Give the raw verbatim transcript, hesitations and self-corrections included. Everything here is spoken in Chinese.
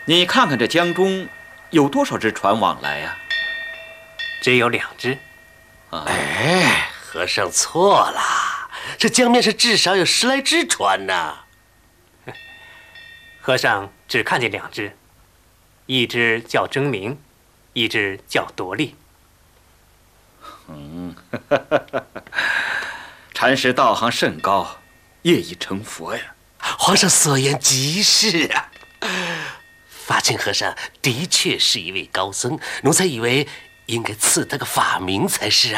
你看看这江中有多少只船往来呀、啊？ 只有两只。 啊、哎，和尚错了，这江面上至少有十来只船呢。 和尚只看见两只，一只叫争明，一只叫夺利。 嗯，禅师道行甚高，业已成佛呀。 皇上所言极是啊。法清和尚的确是一位高僧，奴才以为应该赐他个法名才是啊。